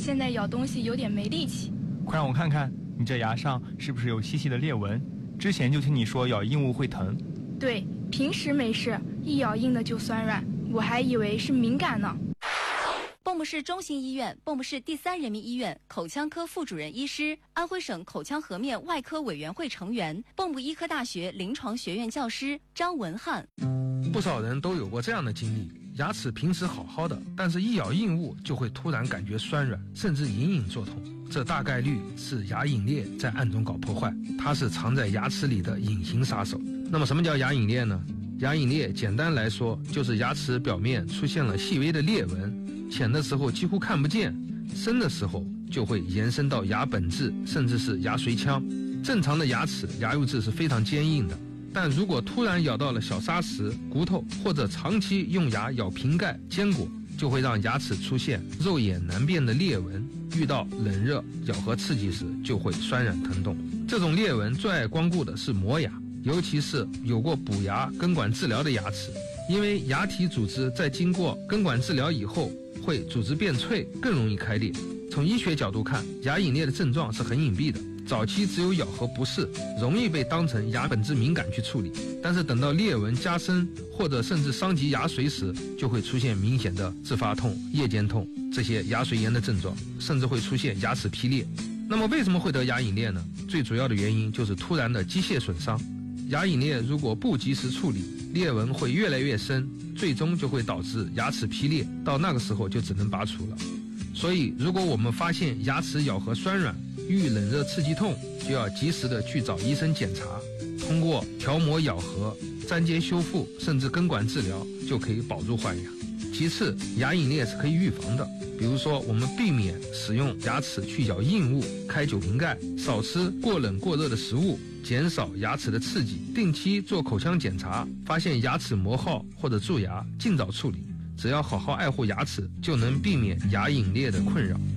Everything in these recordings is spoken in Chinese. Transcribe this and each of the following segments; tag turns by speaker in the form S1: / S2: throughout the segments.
S1: 现在咬东西有点没力气。
S2: 快让我看看，你这牙上是不是有细细的裂纹？之前就听你说咬硬物会疼。
S1: 对，平时没事，一咬硬的就酸软，我还以为是敏感呢。
S3: 蚌埠市中心医院、蚌埠市第3人民医院口腔科副主任医师，安徽省口腔颌面外科委员会成员，蚌埠医科大学临床学院教师张文翰。
S4: 不少人都有过这样的经历，牙齿平时好好的，但是一咬硬物就会突然感觉酸软，甚至隐隐作痛。这大概率是牙隐裂在暗中搞破坏，它是藏在牙齿里的隐形杀手。那么什么叫牙隐裂呢？牙隐裂简单来说就是牙齿表面出现了细微的裂纹，浅的时候几乎看不见，深的时候就会延伸到牙本质，甚至是牙髓腔。正常的牙齿牙釉质是非常坚硬的，但如果突然咬到了小砂石、骨头，或者长期用牙咬瓶盖、坚果，就会让牙齿出现肉眼难辨的裂纹，遇到冷热、咬合刺激时就会酸软疼痛。这种裂纹最爱光顾的是磨牙，尤其是有过补牙、根管治疗的牙齿，因为牙体组织在经过根管治疗以后会组织变脆，更容易开裂。从医学角度看，牙隐裂的症状是很隐蔽的，早期只有咬合不适，容易被当成牙本质敏感去处理，但是等到裂纹加深或者甚至伤及牙髓时，就会出现明显的自发痛、夜间痛这些牙髓炎的症状，甚至会出现牙齿劈裂。那么为什么会得牙隐裂呢？最主要的原因就是突然的机械损伤。牙隐裂如果不及时处理，裂纹会越来越深，最终就会导致牙齿劈裂，到那个时候就只能拔除了。所以如果我们发现牙齿咬合酸软，遇冷热刺激痛，就要及时的去找医生检查，通过调磨咬合、粘接修复甚至根管治疗就可以保住换牙。其次，牙隐裂是可以预防的，比如说我们避免使用牙齿去咬硬物、开酒瓶盖，少吃过冷过热的食物，减少牙齿的刺激，定期做口腔检查，发现牙齿磨耗或者蛀牙尽早处理。只要好好爱护牙齿，就能避免牙隐裂的困扰。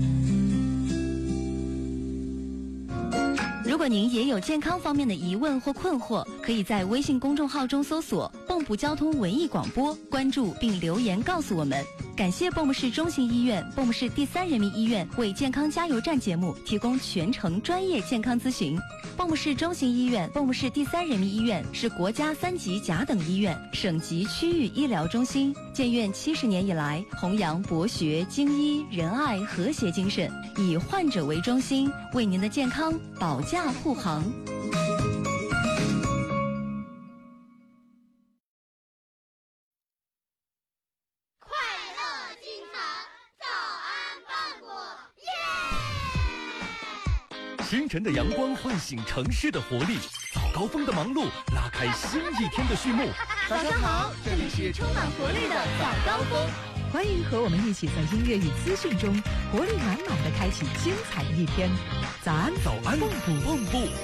S3: 如果您也有健康方面的疑问或困惑，可以在微信公众号中搜索蚌埠交通文艺广播，关注并留言告诉我们。感谢蚌埠市中心医院、蚌埠市第3人民医院为健康加油站节目提供全程专业健康咨询。蚌埠市中心医院、蚌埠市第3人民医院是国家3级甲等医院、省级区域医疗中心，建院70年以来，弘扬博学、精医、仁爱、和谐精神，以患者为中心，为您的健康保驾护航。
S5: 清晨的阳光唤醒城市的活力，早高峰的忙碌拉开新一天的序幕。
S6: 早上好，这里是充满活力的早高峰，
S7: 欢迎和我们一起在音乐与资讯中活力满满的开启精彩一天。早安，
S5: 早安，蚌埠。